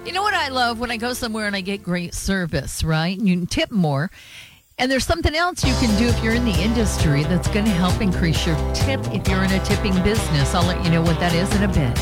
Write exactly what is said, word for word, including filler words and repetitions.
You know what I love? When I go somewhere and I get great service, right? And you can tip more. And there's something else you can do if you're in the industry that's going to help increase your tip if you're in a tipping business. I'll let you know what that is in a bit.